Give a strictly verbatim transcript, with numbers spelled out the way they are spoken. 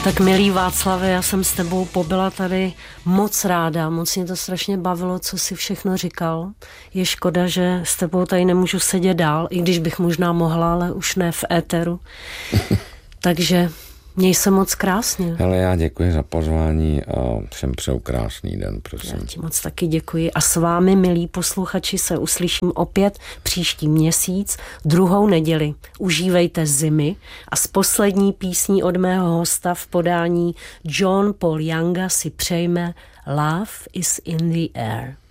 Tak milý Václave, já jsem s tebou pobyla tady moc ráda, moc mě to strašně bavilo, co si všechno říkal. Je škoda, že s tebou tady nemůžu sedět dál, i když bych možná mohla, ale už ne v éteru. Takže měj se moc krásně. Hele, já děkuji za pozvání a všem přeju krásný den, prosím. Já ti moc taky děkuji. A s vámi, milí posluchači, se uslyším opět příští měsíc, druhou neděli. Užívejte zimy a s poslední písní od mého hosta v podání John Paul Younga si přejme Love is in the air.